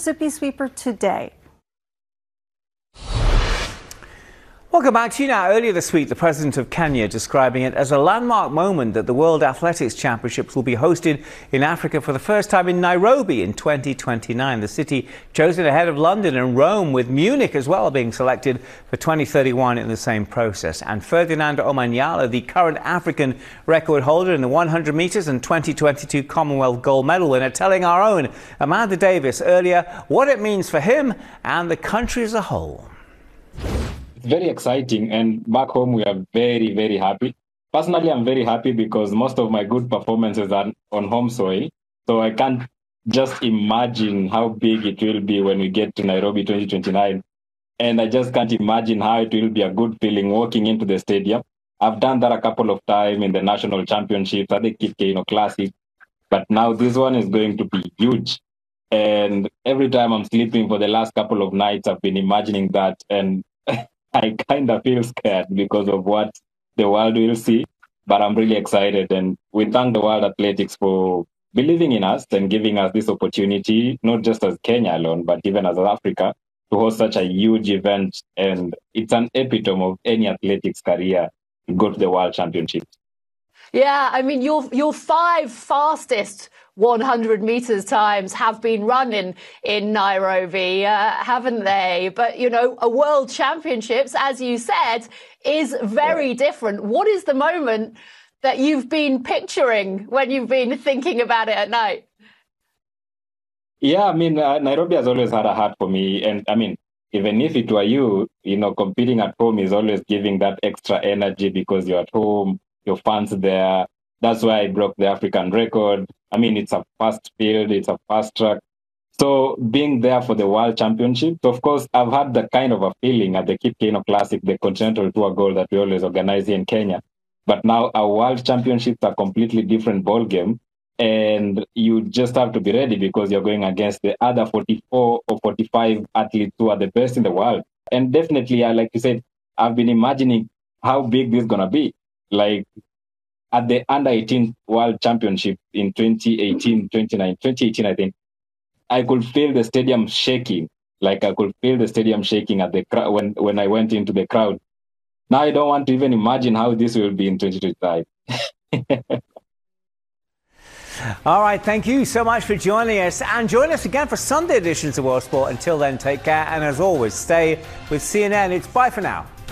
Zippy Sweeper today. Welcome back to you now. Earlier this week, the President of Kenya describing it as a landmark moment that the World Athletics Championships will be hosted in Africa for the first time in Nairobi in 2029. The city chosen ahead of London and Rome, with Munich as well being selected for 2031 in the same process. And Ferdinand Omanyala, the current African record holder in the 100 metres and 2022 Commonwealth gold medal winner, telling our own Amanda Davis earlier what it means for him and the country as a whole. Very exciting, and back home we are very, very happy. Personally, I'm very happy because most of my good performances are on home soil, so I can't just imagine how big it will be when we get to Nairobi 2029, and I just can't imagine how it will be a good feeling walking into the stadium. I've done that a couple of times in the national championships at the Kip Keino Classic, but now this one is going to be huge. And every time I'm sleeping for the last couple of nights, I've been imagining that, and I kind of feel scared because of what the world will see, but I'm really excited. And we thank the World Athletics for believing in us and giving us this opportunity, not just as Kenya alone, but even as Africa, to host such a huge event. And it's an epitome of any athletics career to go to the World Championships. Yeah, I mean, your 5 fastest 100 meters times have been run in Nairobi, haven't they? But, you know, a World Championships, as you said, is very different. What is the moment that you've been picturing when you've been thinking about it at night? Yeah, I mean, Nairobi has always had a heart for me. And I mean, even if it were you, competing at home is always giving that extra energy because you're at home, your fans there. That's why I broke the African record. I mean, it's a fast field, it's a fast track. So being there for the World Championships, of course, I've had that kind of a feeling at the Kip Keino Classic, the Continental Tour Gold that we always organize here in Kenya. But now our World Championships are a completely different ballgame. And you just have to be ready because you're going against the other 44 or 45 athletes who are the best in the world. And definitely, like you said, I've been imagining how big this is going to be. Like at the Under-18 World Championship in 2018, I think, I could feel the stadium shaking. Like I could feel the stadium shaking at the crowd when I went into the crowd. Now I don't want to even imagine how this will be in 2025. All right, thank you so much for joining us, and join us again for Sunday editions of World Sport. Until then, take care, and as always, stay with CNN. It's bye for now.